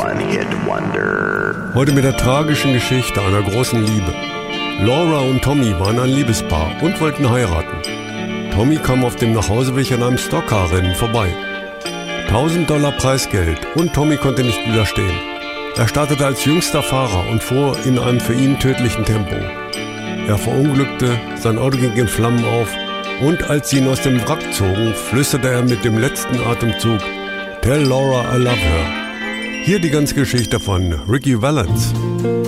One-Hit Wonder. Heute mit der tragischen Geschichte einer großen Liebe. Laura und Tommy waren ein Liebespaar und wollten heiraten. Tommy kam auf dem Nachhauseweg an einem Stockcar-Rennen vorbei. $1000 Preisgeld und Tommy konnte nicht widerstehen. Er startete als jüngster Fahrer und fuhr in einem für ihn tödlichen Tempo. Er verunglückte, sein Auto ging in Flammen auf und als sie ihn aus dem Wrack zogen, flüsterte er mit dem letzten Atemzug: Tell Laura I love her. Hier die ganze Geschichte von Ricky Valens.